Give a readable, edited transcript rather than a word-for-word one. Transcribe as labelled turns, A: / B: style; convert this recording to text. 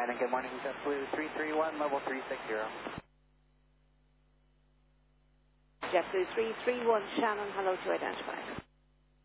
A: Shannon, good morning. JetBlue 331, level 360.
B: JetBlue 331, Shannon, hello to identify.